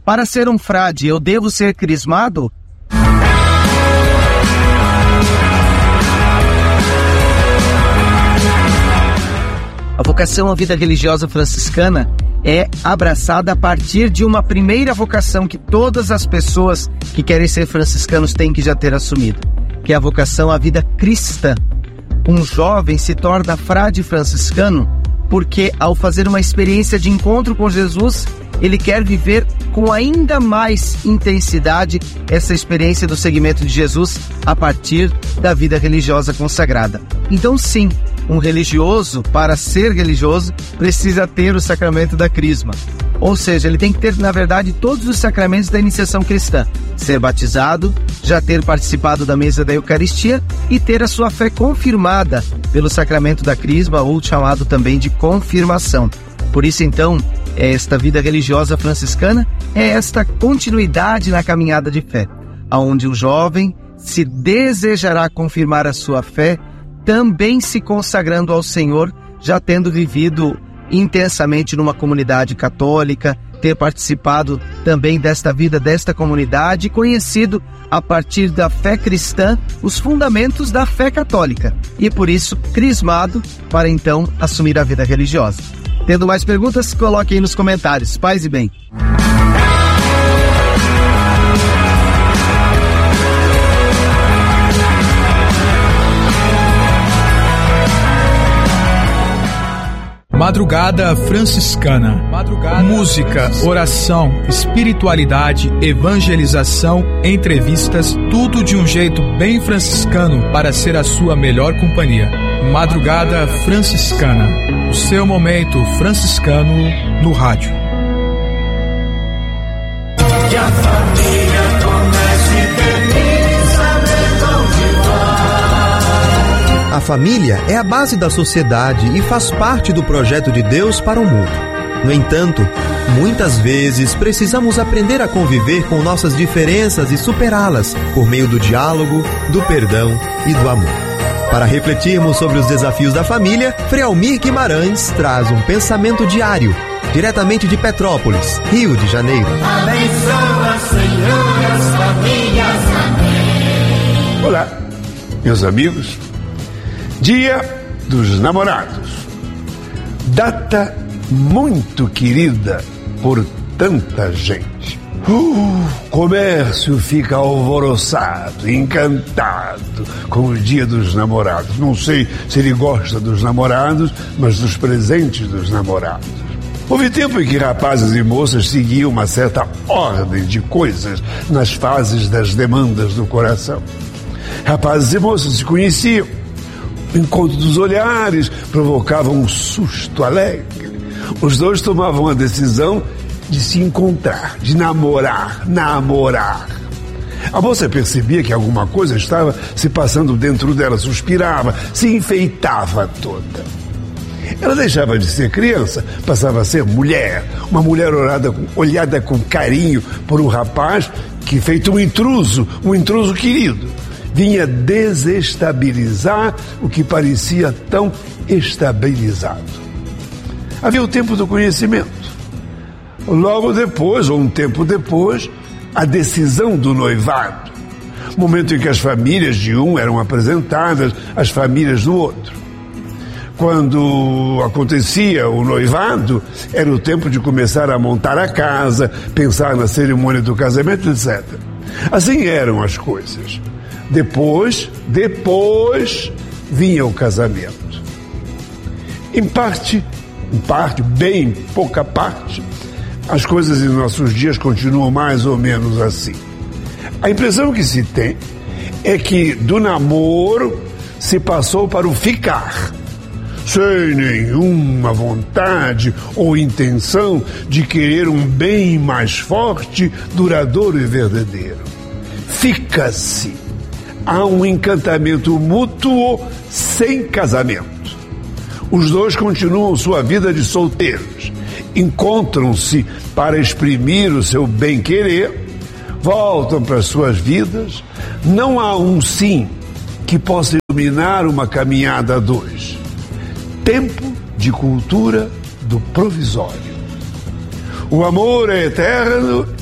Para ser um frade, eu devo ser crismado? A vocação à vida religiosa franciscana é abraçada a partir de uma primeira vocação que todas as pessoas que querem ser franciscanos têm que já ter assumido, que é a vocação à vida cristã. Um jovem se torna frade franciscano porque, ao fazer uma experiência de encontro com Jesus, ele quer viver com ainda mais intensidade essa experiência do seguimento de Jesus a partir da vida religiosa consagrada. Então, sim, um religioso, para ser religioso, precisa ter o sacramento da crisma. Ou seja, ele tem que ter, na verdade, todos os sacramentos da iniciação cristã. Ser batizado, já ter participado da mesa da Eucaristia e ter a sua fé confirmada pelo sacramento da crisma, ou chamado também de confirmação. Por isso, então, esta vida religiosa franciscana é esta continuidade na caminhada de fé, onde o jovem se desejará confirmar a sua fé, também se consagrando ao Senhor, já tendo vivido intensamente numa comunidade católica, ter participado também desta vida, desta comunidade, conhecido a partir da fé cristã os fundamentos da fé católica e por isso crismado para então assumir a vida religiosa. Tendo mais perguntas, coloque aí nos comentários. Paz e bem. Madrugada Franciscana. Música, oração, espiritualidade, evangelização, entrevistas, tudo de um jeito bem franciscano para ser a sua melhor companhia. Madrugada Franciscana. O seu momento franciscano no rádio. Que a família comece feliz, saber onde vai. A família é a base da sociedade e faz parte do projeto de Deus para o mundo. No entanto, muitas vezes precisamos aprender a conviver com nossas diferenças e superá-las por meio do diálogo, do perdão e do amor. Para refletirmos sobre os desafios da família, Frei Almir Guimarães traz um pensamento diário, diretamente de Petrópolis, Rio de Janeiro. Abençoa, Senhor, as famílias. Amém. Olá, meus amigos. Dia dos Namorados. Data muito querida por tanta gente. O comércio fica alvoroçado, encantado com o Dia dos Namorados. Não sei se ele gosta dos namorados, mas dos presentes dos namorados. Houve tempo em que rapazes e moças seguiam uma certa ordem de coisas nas fases das demandas do coração. Rapazes e moças se conheciam. O encontro dos olhares provocava um susto alegre. Os dois tomavam a decisão de se encontrar, de namorar. A moça percebia que alguma coisa estava se passando dentro dela, suspirava, se enfeitava toda. Ela deixava de ser criança, passava a ser mulher, uma mulher olhada com carinho por um rapaz que, feito um intruso querido, vinha desestabilizar o que parecia tão estabilizado. Havia o tempo do conhecimento. Logo depois, ou um tempo depois, a decisão do noivado. Momento em que as famílias de um eram apresentadas às famílias do outro. Quando acontecia o noivado, era o tempo de começar a montar a casa, pensar na cerimônia do casamento, etc. Assim eram as coisas. Depois vinha o casamento. Em parte, bem pouca parte, as coisas em nossos dias continuam mais ou menos assim. A impressão que se tem é que do namoro se passou para o ficar, sem nenhuma vontade ou intenção de querer um bem mais forte, duradouro e verdadeiro. Fica-se. Há um encantamento mútuo sem casamento. Os dois continuam sua vida de solteiros. Encontram-se para exprimir o seu bem-querer, voltam para suas vidas. Não há um sim que possa iluminar uma caminhada a dois. Tempo de cultura do provisório. O amor é eterno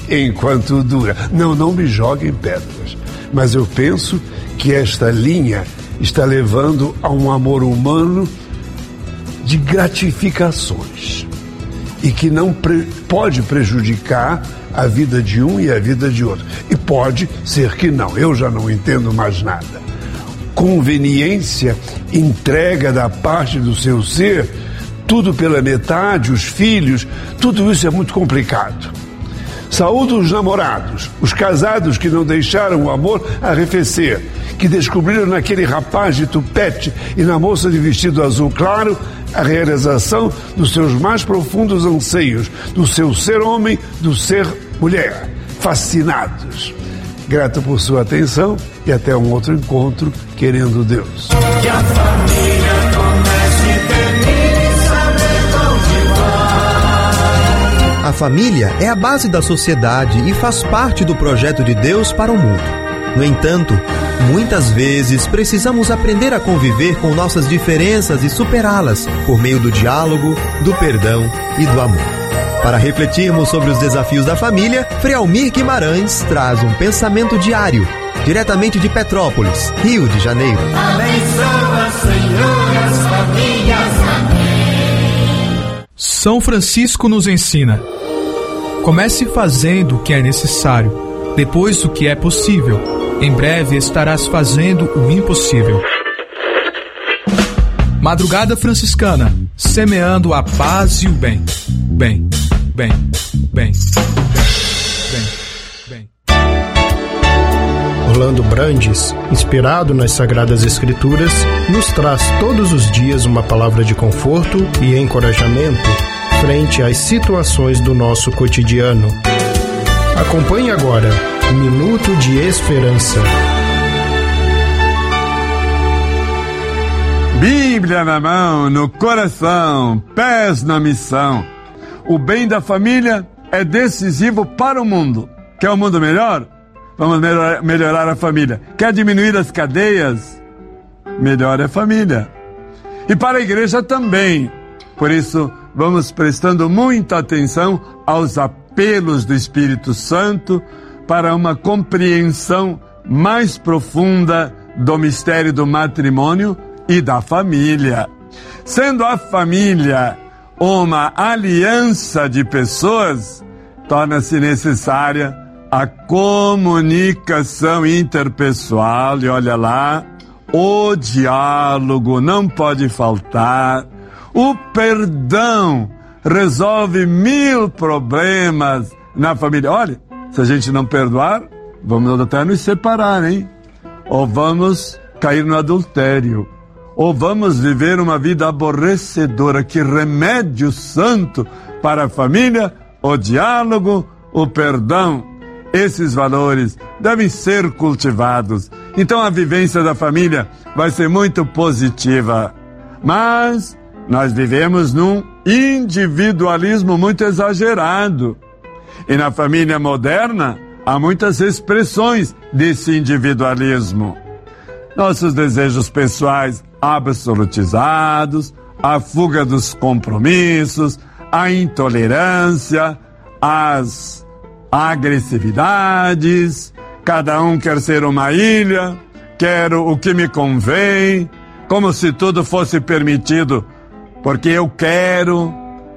enquanto dura. Não me joguem pedras. Mas eu penso que esta linha está levando a um amor humano de gratificações e que não pode prejudicar a vida de um e a vida de outro. E pode ser que não, eu já não entendo mais nada. Conveniência, entrega da parte do seu ser, tudo pela metade, os filhos, tudo isso é muito complicado. Saúdo os namorados, os casados que não deixaram o amor arrefecer, que descobriram naquele rapaz de tupete e na moça de vestido azul claro a realização dos seus mais profundos anseios, do seu ser homem, do ser mulher. Fascinados. Grato por sua atenção e até um outro encontro, querendo Deus. Que a família comece e termine sabendo onde vai. A família é a base da sociedade e faz parte do projeto de Deus para o mundo. No entanto, muitas vezes precisamos aprender a conviver com nossas diferenças e superá-las por meio do diálogo, do perdão e do amor. Para refletirmos sobre os desafios da família, Frei Almir Guimarães traz um pensamento diário, diretamente de Petrópolis, Rio de Janeiro. Abençoa, Senhor, as famílias. Amém. São Francisco nos ensina: comece fazendo o que é necessário, depois o que é possível. Em breve estarás fazendo o impossível. Madrugada Franciscana, semeando a paz e o bem. Bem. Orlando Brandes, inspirado nas Sagradas Escrituras, nos traz todos os dias uma palavra de conforto e encorajamento frente às situações do nosso cotidiano. Acompanhe agora Minuto de Esperança. Bíblia na mão, no coração, pés na missão. O bem da família é decisivo para o mundo. Quer um mundo melhor? Vamos melhorar a família. Quer diminuir as cadeias? Melhor é a família. E para a igreja também. Por isso, vamos prestando muita atenção aos apelos do Espírito Santo para uma compreensão mais profunda do mistério do matrimônio e da família. Sendo a família uma aliança de pessoas, torna-se necessária a comunicação interpessoal, e olha lá, o diálogo não pode faltar, o perdão resolve 1000 problemas na família. Olha, se a gente não perdoar, vamos até nos separar, hein? Ou vamos cair no adultério, ou vamos viver uma vida aborrecedora. Que remédio santo para a família, o diálogo, o perdão. Esses valores devem ser cultivados. Então a vivência da família vai ser muito positiva. Mas nós vivemos num individualismo muito exagerado. E na família moderna há muitas expressões desse individualismo. Nossos desejos pessoais absolutizados, a fuga dos compromissos, a intolerância, as agressividades, cada um quer ser uma ilha, quero o que me convém, como se tudo fosse permitido, porque eu quero.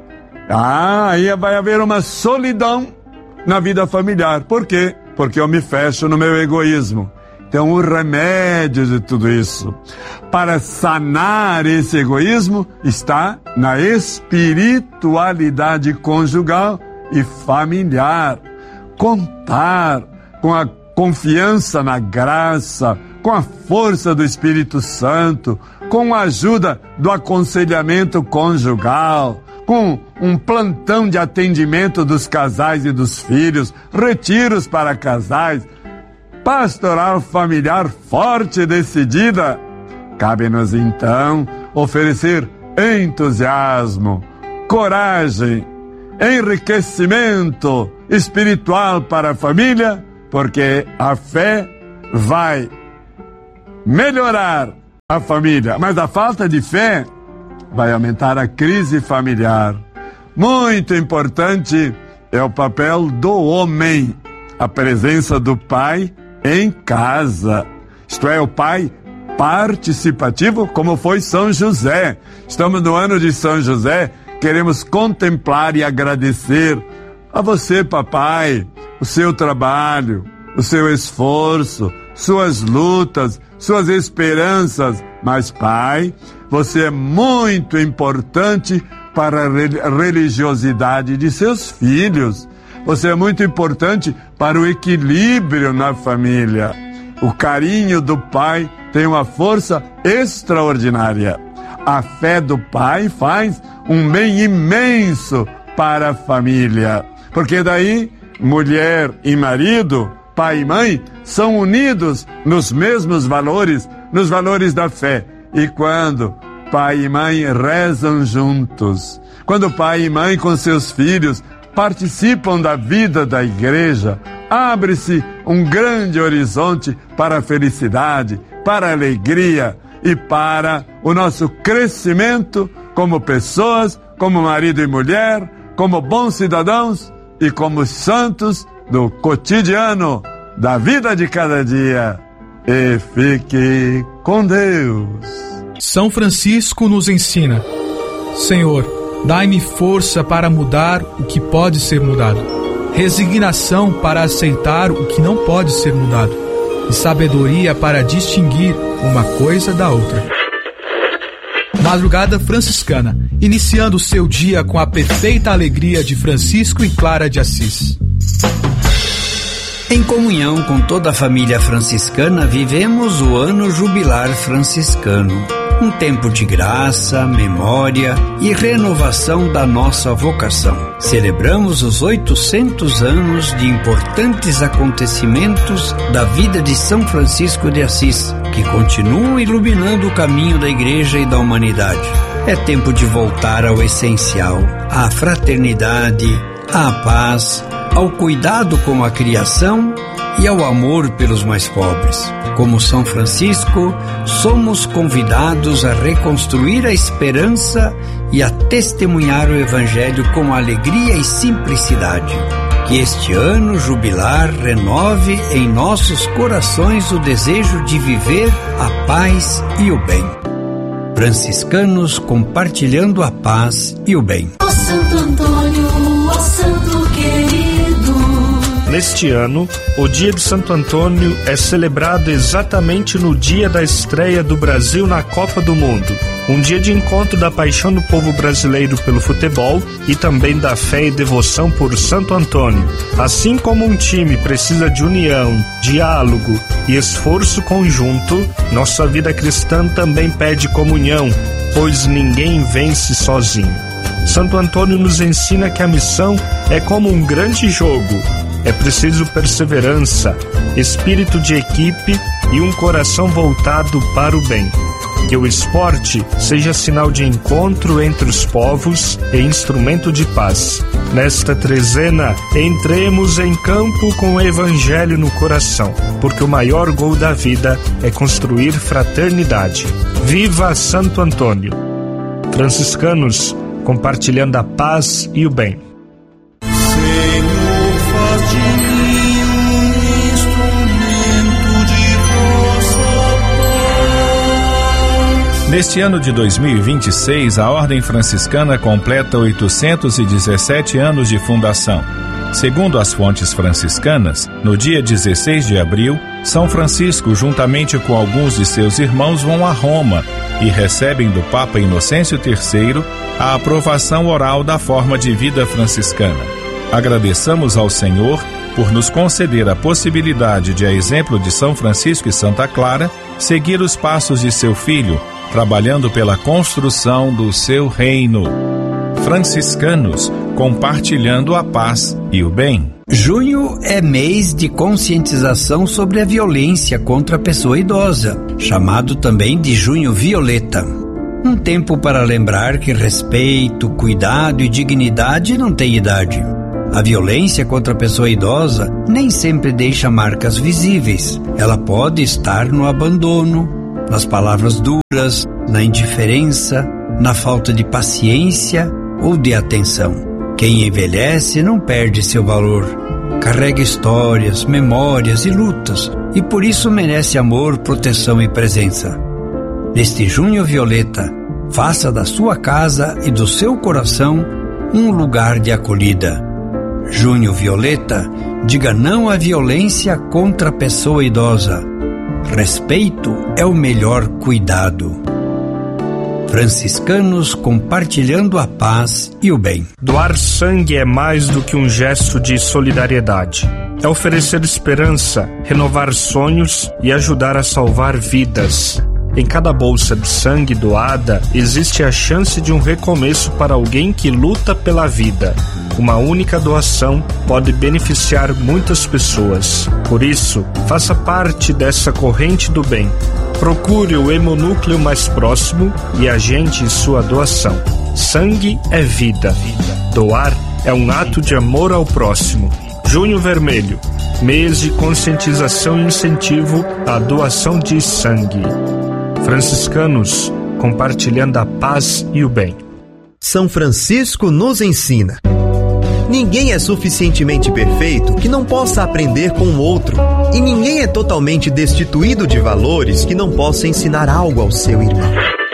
Aí vai haver uma solidão na vida familiar. Por quê? Porque eu me fecho no meu egoísmo. Então, o remédio de tudo isso, para sanar esse egoísmo, está na espiritualidade conjugal e familiar. Contar com a confiança na graça, com a força do Espírito Santo, com a ajuda do aconselhamento conjugal, com um plantão de atendimento dos casais e dos filhos, retiros para casais, pastoral familiar forte e decidida. Cabe-nos então oferecer entusiasmo, coragem, enriquecimento espiritual para a família, porque a fé vai melhorar a família, mas a falta de fé vai aumentar a crise familiar. Muito importante é o papel do homem, a presença do pai em casa. Isto é, o pai participativo, como foi São José. Estamos no ano de São José, queremos contemplar e agradecer a você, papai, o seu trabalho, o seu esforço, suas lutas, suas esperanças. Mas, pai, você é muito importante para a religiosidade de seus filhos. Você é muito importante para o equilíbrio na família. O carinho do pai tem uma força extraordinária. A fé do pai faz um bem imenso para a família. Porque daí, mulher e marido, pai e mãe, são unidos nos mesmos valores, nos valores da fé. E quando pai e mãe rezam juntos, quando pai e mãe com seus filhos participam da vida da igreja, abre-se um grande horizonte para a felicidade, para a alegria e para o nosso crescimento como pessoas, como marido e mulher, como bons cidadãos e como santos do cotidiano, da vida de cada dia. E fique com Deus. São Francisco nos ensina: Senhor, dai-me força para mudar o que pode ser mudado, resignação para aceitar o que não pode ser mudado, e sabedoria para distinguir uma coisa da outra. Madrugada Franciscana, iniciando o seu dia com a perfeita alegria de Francisco e Clara de Assis. Em comunhão com toda a família franciscana, vivemos o ano jubilar franciscano. Um tempo de graça, memória e renovação da nossa vocação. Celebramos os 800 anos de importantes acontecimentos da vida de São Francisco de Assis, que continuam iluminando o caminho da Igreja e da humanidade. É tempo de voltar ao essencial, à fraternidade, à paz, ao cuidado com a criação e ao amor pelos mais pobres. Como São Francisco, somos convidados a reconstruir a esperança e a testemunhar o Evangelho com alegria e simplicidade. Que este ano jubilar renove em nossos corações o desejo de viver a paz e o bem. Franciscanos compartilhando a paz e o bem. Ó Santo Antônio, ó Santo querido. Neste ano, o Dia de Santo Antônio é celebrado exatamente no dia da estreia do Brasil na Copa do Mundo. Um dia de encontro da paixão do povo brasileiro pelo futebol e também da fé e devoção por Santo Antônio. Assim como um time precisa de união, diálogo e esforço conjunto, nossa vida cristã também pede comunhão, pois ninguém vence sozinho. Santo Antônio nos ensina que a missão é como um grande jogo. É preciso perseverança, espírito de equipe e um coração voltado para o bem. Que o esporte seja sinal de encontro entre os povos e instrumento de paz. Nesta trezena, entremos em campo com o Evangelho no coração, porque o maior gol da vida é construir fraternidade. Viva Santo Antônio! Franciscanos, compartilhando a paz e o bem. Neste ano de 2026, a Ordem Franciscana completa 817 anos de fundação. Segundo as fontes franciscanas, no dia 16 de abril, São Francisco, juntamente com alguns de seus irmãos, vão a Roma e recebem do Papa Inocêncio III a aprovação oral da forma de vida franciscana. Agradeçamos ao Senhor por nos conceder a possibilidade de, a exemplo de São Francisco e Santa Clara, seguir os passos de seu filho, trabalhando pela construção do seu reino. Franciscanos, compartilhando a paz e o bem. Junho é mês de conscientização sobre a violência contra a pessoa idosa, chamado também de Junho Violeta. Um tempo para lembrar que respeito, cuidado e dignidade não têm idade. A violência contra a pessoa idosa nem sempre deixa marcas visíveis. Ela pode estar no abandono, nas palavras duras, na indiferença, na falta de paciência ou de atenção. Quem envelhece não perde seu valor. Carrega histórias, memórias e lutas, e por isso merece amor, proteção e presença. Neste Junho Violeta, faça da sua casa e do seu coração um lugar de acolhida. Junho Violeta, diga não à violência contra a pessoa idosa. Respeito é o melhor cuidado. Franciscanos compartilhando a paz e o bem. Doar sangue é mais do que um gesto de solidariedade. É oferecer esperança, renovar sonhos e ajudar a salvar vidas. Em cada bolsa de sangue doada, existe a chance de um recomeço para alguém que luta pela vida. Uma única doação pode beneficiar muitas pessoas. Por isso, faça parte dessa corrente do bem. Procure o hemonúcleo mais próximo e agende sua doação. Sangue é vida. Doar é um ato de amor ao próximo. Junho Vermelho, mês de conscientização e incentivo à doação de sangue. Franciscanos, compartilhando a paz e o bem. São Francisco nos ensina: ninguém é suficientemente perfeito que não possa aprender com o outro, e ninguém é totalmente destituído de valores que não possa ensinar algo ao seu irmão.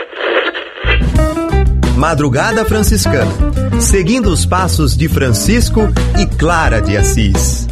Madrugada Franciscana, seguindo os passos de Francisco e Clara de Assis.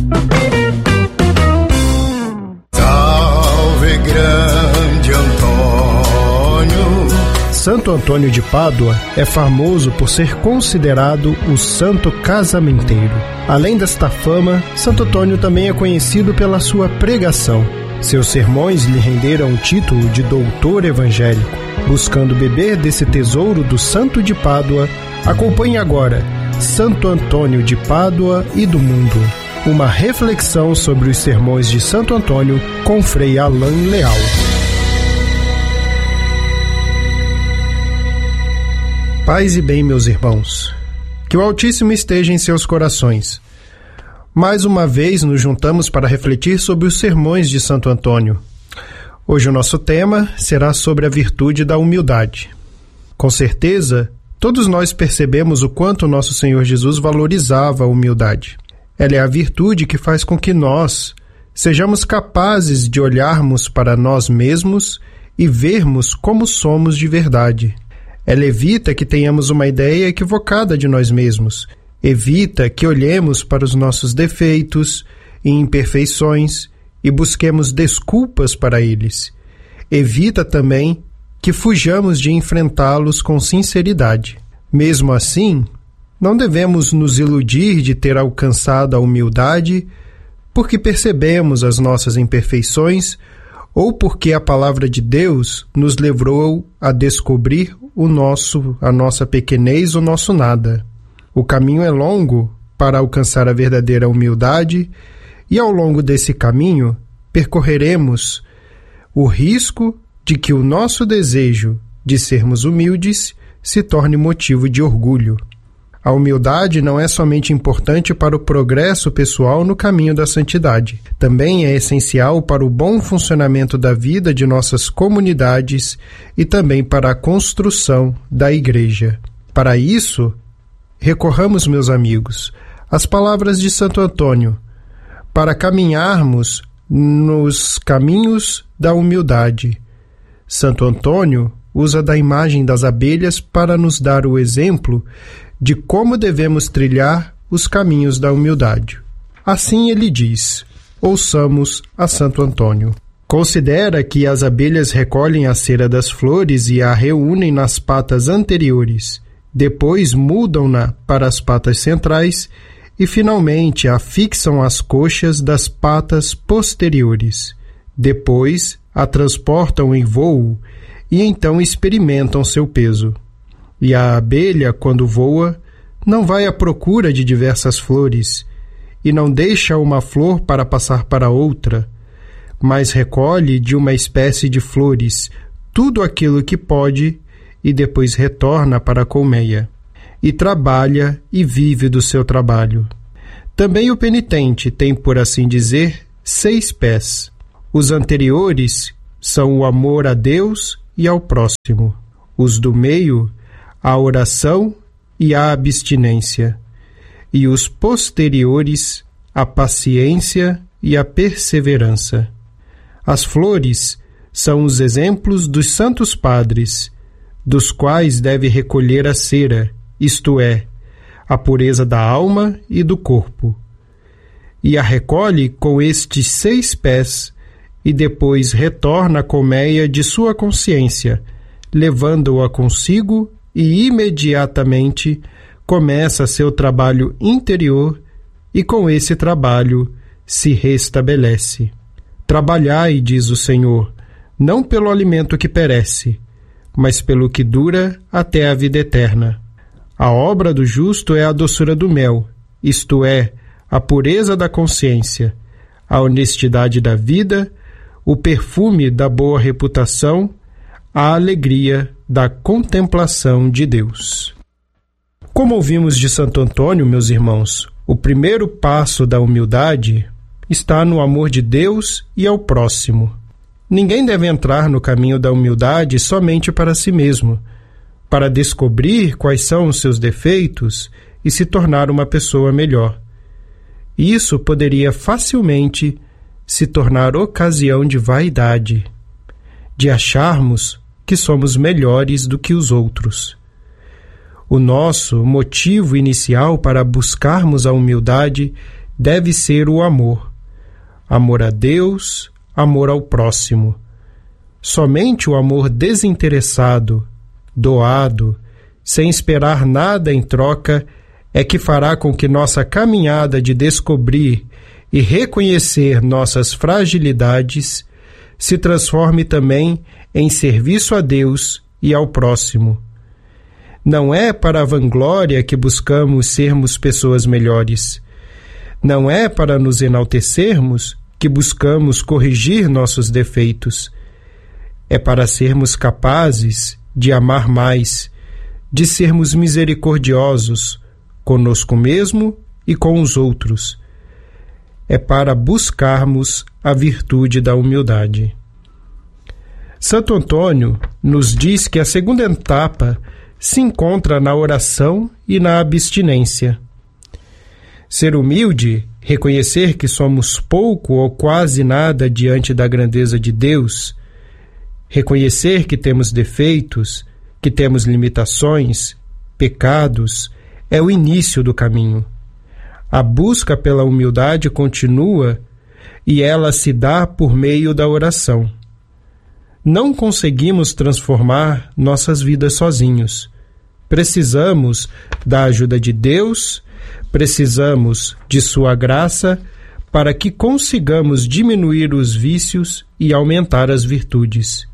Salve grande Antônio. Santo Antônio de Pádua é famoso por ser considerado o santo casamenteiro. Além desta fama, Santo Antônio também é conhecido pela sua pregação. Seus sermões lhe renderam o título de doutor evangélico. Buscando beber desse tesouro do Santo de Pádua, acompanhe agora Santo Antônio de Pádua e do Mundo. Uma reflexão sobre os sermões de Santo Antônio com Frei Alain Leal. Paz e bem, meus irmãos. Que o Altíssimo esteja em seus corações. Mais uma vez nos juntamos para refletir sobre os sermões de Santo Antônio. Hoje o nosso tema será sobre a virtude da humildade. Com certeza, todos nós percebemos o quanto nosso Senhor Jesus valorizava a humildade. Ela é a virtude que faz com que nós sejamos capazes de olharmos para nós mesmos e vermos como somos de verdade. Ela evita que tenhamos uma ideia equivocada de nós mesmos. Evita que olhemos para os nossos defeitos e imperfeições e busquemos desculpas para eles. Evita também que fujamos de enfrentá-los com sinceridade. Mesmo assim, não devemos nos iludir de ter alcançado a humildade porque percebemos as nossas imperfeições ou porque a palavra de Deus nos levou a descobrir a nossa pequenez, o nosso nada. O caminho é longo para alcançar a verdadeira humildade e ao longo desse caminho percorreremos o risco de que o nosso desejo de sermos humildes se torne motivo de orgulho. A humildade não é somente importante para o progresso pessoal no caminho da santidade. Também é essencial para o bom funcionamento da vida de nossas comunidades e também para a construção da Igreja. Para isso, recorramos, meus amigos, às palavras de Santo Antônio, para caminharmos nos caminhos da humildade. Santo Antônio usa da imagem das abelhas para nos dar o exemplo de como devemos trilhar os caminhos da humildade. Assim ele diz: ouçamos a Santo Antônio. Considera que as abelhas recolhem a cera das flores e a reúnem nas patas anteriores, depois mudam-na para as patas centrais e finalmente a fixam às coxas das patas posteriores. Depois a transportam em voo e então experimentam seu peso. E a abelha, quando voa, não vai à procura de diversas flores e não deixa uma flor para passar para outra, mas recolhe de uma espécie de flores tudo aquilo que pode e depois retorna para a colmeia, e trabalha e vive do seu trabalho. Também o penitente tem, por assim dizer, 6 pés. Os anteriores são o amor a Deus e ao próximo. Os do meio, a oração e a abstinência. e os posteriores, a paciência e a perseverança. As flores são os exemplos dos santos padres, dos quais deve recolher a cera, isto é, a pureza da alma e do corpo. E a recolhe com estes 6 pés, e depois retorna à colmeia de sua consciência, levando-a consigo, e imediatamente começa seu trabalho interior, e com esse trabalho se restabelece. Trabalhai, diz o Senhor, não pelo alimento que perece, mas pelo que dura até a vida eterna. A obra do justo é a doçura do mel, isto é, a pureza da consciência, a honestidade da vida, o perfume da boa reputação, a alegria da contemplação de Deus. Como ouvimos de Santo Antônio, meus irmãos, o primeiro passo da humildade está no amor de Deus e ao próximo. Ninguém deve entrar no caminho da humildade somente para si mesmo, para descobrir quais são os seus defeitos e se tornar uma pessoa melhor. Isso poderia facilmente se tornar ocasião de vaidade, de acharmos que somos melhores do que os outros. O nosso motivo inicial para buscarmos a humildade deve ser o amor. Amor a Deus, amor ao próximo. Somente o amor desinteressado, doado, sem esperar nada em troca, é que fará com que nossa caminhada de descobrir e reconhecer nossas fragilidades se transforme também em serviço a Deus e ao próximo. Não é para a vanglória que buscamos sermos pessoas melhores. Não é para nos enaltecermos que buscamos corrigir nossos defeitos. É para sermos capazes de amar mais, de sermos misericordiosos conosco mesmo e com os outros. É para buscarmos a virtude da humildade. Santo Antônio nos diz que a segunda etapa se encontra na oração e na abstinência. Ser humilde, reconhecer que somos pouco ou quase nada diante da grandeza de Deus, reconhecer que temos defeitos, que temos limitações, pecados, é o início do caminho. A busca pela humildade continua e ela se dá por meio da oração. Não conseguimos transformar nossas vidas sozinhos. Precisamos da ajuda de Deus, precisamos de sua graça para que consigamos diminuir os vícios e aumentar as virtudes.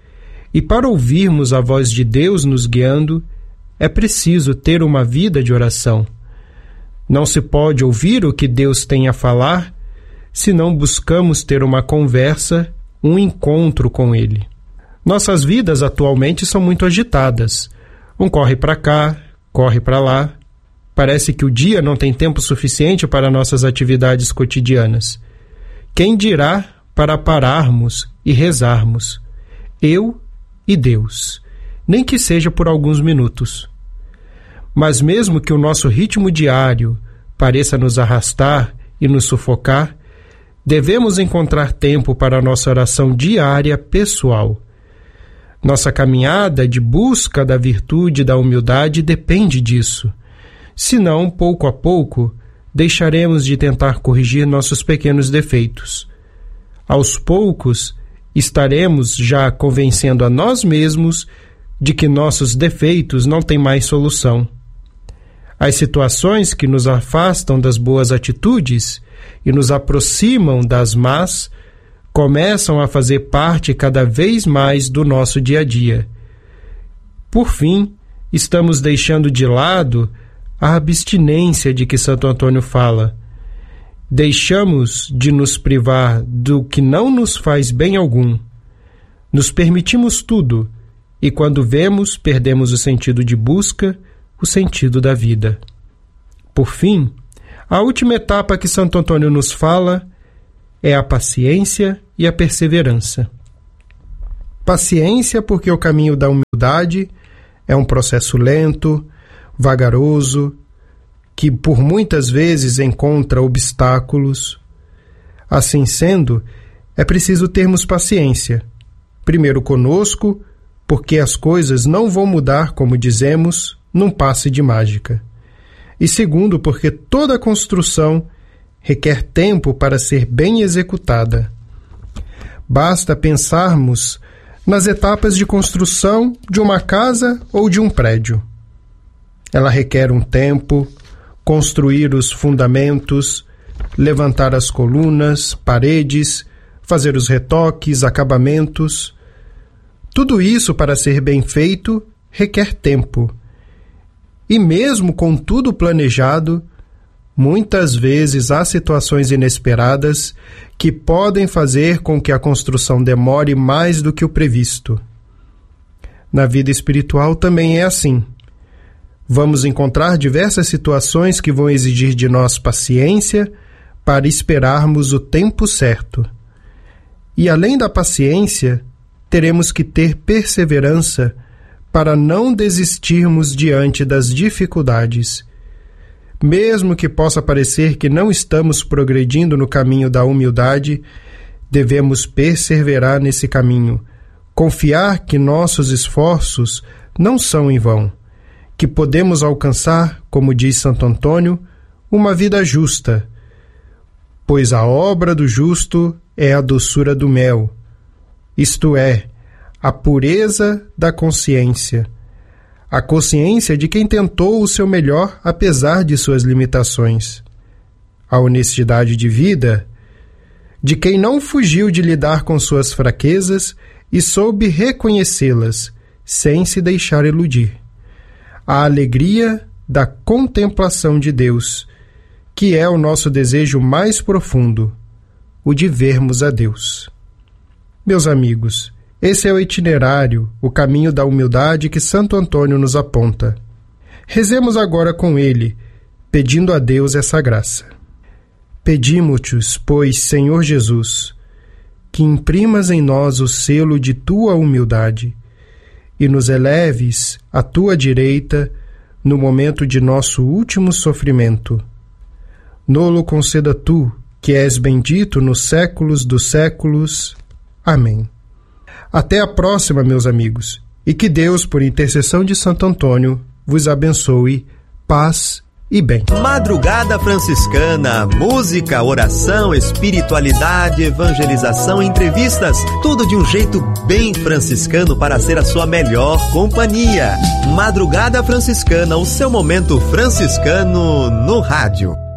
E para ouvirmos a voz de Deus nos guiando, é preciso ter uma vida de oração. Não se pode ouvir o que Deus tem a falar se não buscamos ter uma conversa, um encontro com Ele. Nossas vidas atualmente são muito agitadas. Um corre para cá, corre para lá. Parece que o dia não tem tempo suficiente para nossas atividades cotidianas. Quem dirá para pararmos e rezarmos? Eu e Deus, nem que seja por alguns minutos. Mas mesmo que o nosso ritmo diário pareça nos arrastar e nos sufocar, devemos encontrar tempo para a nossa oração diária pessoal. Nossa caminhada de busca da virtude e da humildade depende disso. Senão, pouco a pouco, deixaremos de tentar corrigir nossos pequenos defeitos. Aos poucos, estaremos já convencendo a nós mesmos de que nossos defeitos não têm mais solução. As situações que nos afastam das boas atitudes e nos aproximam das más começam a fazer parte cada vez mais do nosso dia a dia. Por fim, estamos deixando de lado a abstinência de que Santo Antônio fala. Deixamos de nos privar do que não nos faz bem algum. Nos permitimos tudo e, quando vemos, perdemos o sentido de busca, o sentido da vida. Por fim, a última etapa que Santo Antônio nos fala é a paciência e a perseverança. Paciência porque o caminho da humildade é um processo lento, vagaroso, que por muitas vezes encontra obstáculos. Assim sendo, é preciso termos paciência. Primeiro conosco, porque as coisas não vão mudar, como dizemos, num passe de mágica. E segundo, porque toda construção requer tempo para ser bem executada. Basta pensarmos nas etapas de construção de uma casa ou de um prédio. Ela requer um tempo, construir os fundamentos, levantar as colunas, paredes, fazer os retoques, acabamentos. Tudo isso, para ser bem feito, requer tempo. E mesmo com tudo planejado, muitas vezes há situações inesperadas que podem fazer com que a construção demore mais do que o previsto. Na vida espiritual também é assim. Vamos encontrar diversas situações que vão exigir de nós paciência para esperarmos o tempo certo. E além da paciência, teremos que ter perseverança para não desistirmos diante das dificuldades. Mesmo que possa parecer que não estamos progredindo no caminho da humildade, devemos perseverar nesse caminho, confiar que nossos esforços não são em vão, que podemos alcançar, como diz Santo Antônio, uma vida justa, pois a obra do justo é a doçura do mel, isto é, a pureza da consciência, a consciência de quem tentou o seu melhor apesar de suas limitações, a honestidade de vida de quem não fugiu de lidar com suas fraquezas e soube reconhecê-las sem se deixar iludir, a alegria da contemplação de Deus, que é o nosso desejo mais profundo, o de vermos a Deus. Meus amigos, esse é o itinerário, o caminho da humildade que Santo Antônio nos aponta. Rezemos agora com ele, pedindo a Deus essa graça. Pedimos-te, pois, Senhor Jesus, que imprimas em nós o selo de tua humildade e nos eleves à tua direita no momento de nosso último sofrimento. Nolo conceda tu, que és bendito nos séculos dos séculos. Amém. Até a próxima, meus amigos, e que Deus, por intercessão de Santo Antônio, vos abençoe, paz e bem. Madrugada Franciscana, música, oração, espiritualidade, evangelização, entrevistas, tudo de um jeito bem franciscano para ser a sua melhor companhia. Madrugada Franciscana, o seu momento franciscano no rádio.